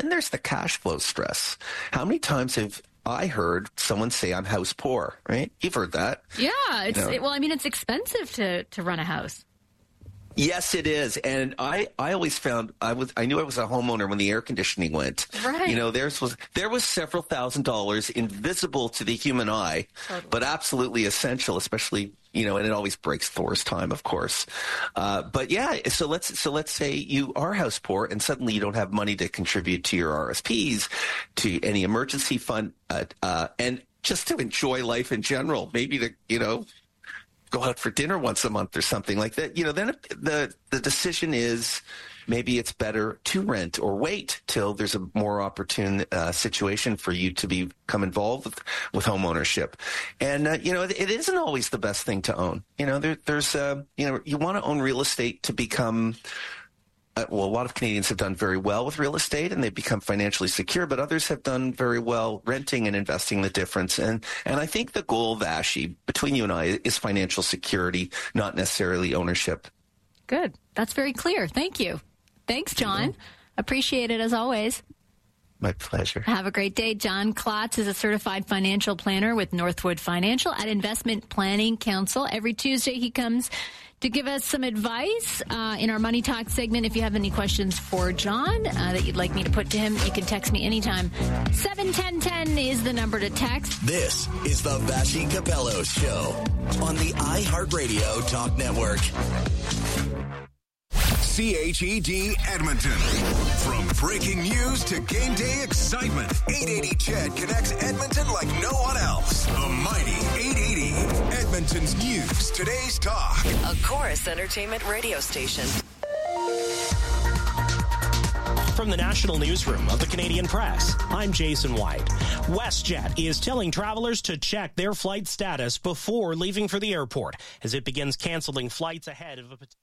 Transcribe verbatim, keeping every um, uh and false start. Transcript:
then there's the cash flow stress. How many times have I heard someone say I'm house poor, right? You've heard that. Yeah. It's, you know? it, well, I mean, it's expensive to, to run a house. Yes, it is. And I, I always found I was I knew I was a homeowner when the air conditioning went. Right. You know, there's was there was several thousand dollars invisible to the human eye, totally. But absolutely essential, especially, you know, and it always breaks Thor's time, of course. Uh, but yeah, so let's so let's say you are house poor and suddenly you don't have money to contribute to your R S Ps, to any emergency fund, uh, uh, and just to enjoy life in general. Maybe to, you know, go out for dinner once a month or something like that. You know, then the the decision is maybe it's better to rent or wait till there's a more opportune uh, situation for you to become involved with, with home ownership. And, uh, you know, it, it isn't always the best thing to own. You know, there, there's, uh, you know, you want to own real estate to become Uh, well, a lot of Canadians have done very well with real estate and they've become financially secure, but others have done very well renting and investing the difference. And, and I think the goal, Vashi, between you and I, is financial security, not necessarily ownership. Good. That's very clear. Thank you. Thanks, John. Appreciate it as always. My pleasure. Have a great day. John Klotz is a certified financial planner with Northwood Financial at Investment Planning Council. Every Tuesday he comes to give us some advice uh, in our Money Talk segment. If you have any questions for John uh, that you'd like me to put to him, you can text me anytime. seven one zero one zero is the number to text. This is the Vashi Capello Show on the iHeartRadio Talk Network. C H E D Edmonton. From breaking news to game day excitement, eight eighty C H E D connects Edmonton like no one else. The mighty eight eighty. Edmonton's news, today's talk. A Chorus Entertainment radio station. From the National Newsroom of the Canadian Press, I'm Jason White. WestJet is telling travelers to check their flight status before leaving for the airport as it begins canceling flights ahead of a potential